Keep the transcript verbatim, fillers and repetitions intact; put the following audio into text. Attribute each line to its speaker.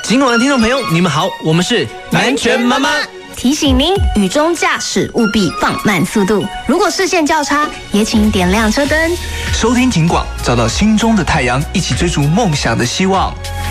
Speaker 1: 警广的听众朋友，你们好，我们是南拳妈妈。
Speaker 2: 提醒您，雨中驾驶务必放慢速度。如果视线较差，也请点亮车灯。
Speaker 3: 收听警广，找到心中的太阳，一起追逐梦想的希望。